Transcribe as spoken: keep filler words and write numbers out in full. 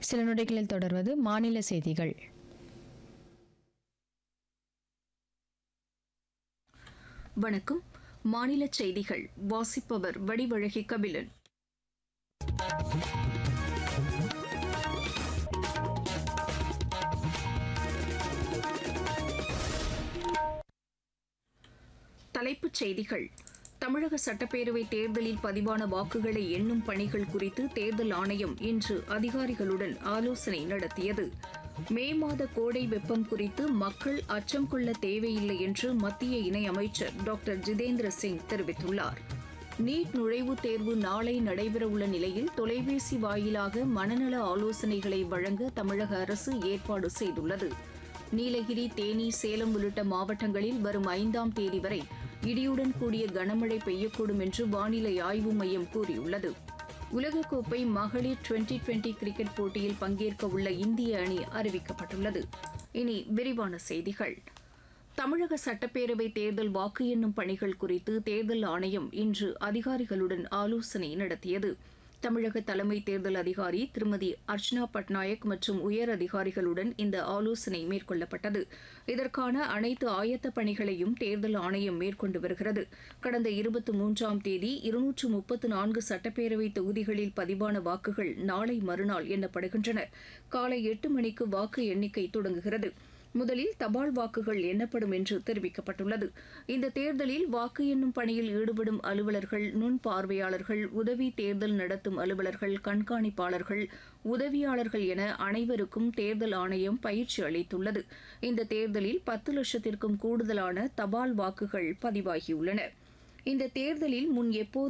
சில நொடிகளில் தொடர்வது மாநில செய்திகள். வணக்கம். மாநில செய்திகள் வாசிப்பவர் வடிவழகி கபிலன். தலைப்புச் செய்திகள். தமிழக சட்டப்பேரவை தேர்தலில் பதிவான வாக்குகளை எண்ணும் பணிகள் குறித்து தேர்தல் ஆணையம் இன்று அதிகாரிகளுடன் ஆலோசனை நடத்தியது. மே மாத கோடை வெப்பம் குறித்து மக்கள் அச்சம் கொள்ள தேவையில்லை என்று மத்திய இணையமைச்சர் டாக்டர் ஜிதேந்திர சிங் தெரிவித்துள்ளார். நீட் நுழைவுத் தேர்வு நாளை நடைபெறவுள்ள நிலையில் தொலைபேசி வாயிலாக மனநல ஆலோசனைகளை வழங்க தமிழக அரசு ஏற்பாடு செய்துள்ளது. நீலகிரி, தேனி, சேலம் உள்ளிட்ட மாவட்டங்களில் வரும் ஐந்தாம் தேதி வரை இடியுடன் கூடிய கனமழை பெய்யக்கூடும் என்று வானிலை ஆய்வு மையம் கூறியுள்ளது. உலகக்கோப்பை மகளிர் டுவெண்டி டுவெண்டி கிரிக்கெட் போட்டியில் பங்கேற்க உள்ள இந்திய அணி அறிவிக்கப்பட்டுள்ளது. இனி விரிவான செய்திகள். தமிழக சட்டப்பேரவை தேர்தல் வாக்கு எண்ணும் பணிகள் குறித்து தேர்தல் ஆணையம் இன்று அதிகாரிகளுடன் ஆலோசனை நடத்தியது. தமிழக தலைமை தேர்தல் அதிகாரி திருமதி அர்ச்சனா பட்நாயக் மற்றும் உயர் அதிகாரிகளுடன் இந்த ஆலோசனை மேற்கொள்ளப்பட்டது. இதற்கான அனைத்து ஆயத்த பணிகளையும் தேர்தல் ஆணையம் மேற்கொண்டு வருகிறது. கடந்த இருபத்தி மூன்றாம் தேதி இருநூற்று முப்பத்து நான்கு சட்டப்பேரவை தொகுதிகளில் பதிவான வாக்குகள் நாளை மறுநாள் எண்ணப்படுகின்றன. காலை எட்டு மணிக்கு வாக்கு எண்ணிக்கை தொடங்குகிறது. முதலில் தபால் வாக்குகள் எண்ணப்படும் என்று தெரிவிக்கப்பட்டுள்ளது. இந்த தேர்தலில் வாக்கு எண்ணும் பணியில் ஈடுபடும் அலுவலர்கள், நுண் பார்வையாளர்கள், உதவி தேர்தல் நடத்தும் அலுவலர்கள், கண்காணிப்பாளர்கள், உதவியாளர்கள் என அனைவருக்கும் தேர்தல் ஆணையம் பயிற்சி அளித்துள்ளது. இந்த தேர்தலில் பத்து லட்சத்திற்கும் கூடுதலான தபால் வாக்குகள் பதிவாகியுள்ளன. இந்த தேர்தலில் முன் எப்போது